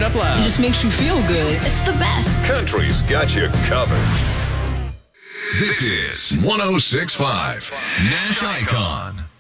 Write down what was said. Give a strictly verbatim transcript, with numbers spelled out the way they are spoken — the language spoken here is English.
up loud. It just makes you feel good. It's the best. Country's got you covered. This is one oh six point five Nash Icon.